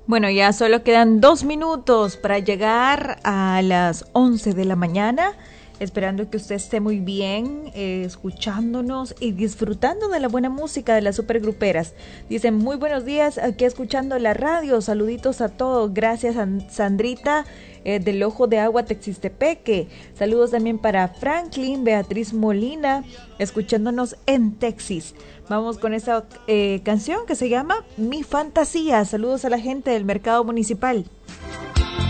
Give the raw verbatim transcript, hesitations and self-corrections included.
Bueno, ya solo quedan dos minutos para llegar a las once de la mañana, esperando que usted esté muy bien, eh, escuchándonos y disfrutando de la buena música de las supergruperas. Dicen, muy buenos días, aquí escuchando la radio, saluditos a todos, gracias a Sandrita eh, del Ojo de Agua Texistepeque, saludos también para Franklin, Beatriz Molina, escuchándonos en Texas. Vamos con esa eh, canción que se llama Mi Fantasía. Saludos a la gente del Mercado Municipal.